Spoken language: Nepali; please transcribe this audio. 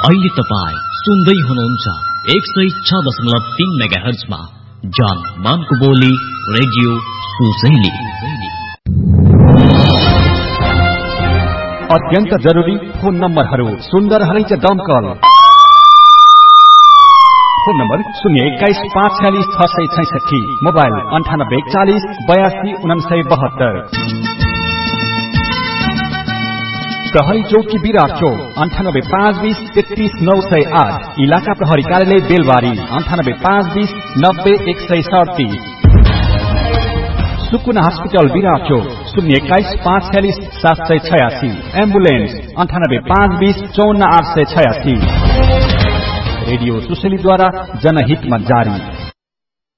अहिले तपाईं सुन्दै हुनुहुन्छ 106.3 मेगाहर्जमा जान मानको बोली रेडियो सुसैली। अत्यन्त जरुरी फोन नम्बरहरू सुन्दर हरिज दमकल। Phone number 021-546-666, mobile 9840-82-972। प्रहरी चौकी विराट चौक 98-520-33-908। इलाका प्रहरी कार्यालय बेलबारी 98-520-90-137। सुकुना हस्पिटल विराट चौक 021-546-786। एम्बुलेन्स 98-520-54-886। रेडियो सुसैलीद्वारा जनहितमा जारी।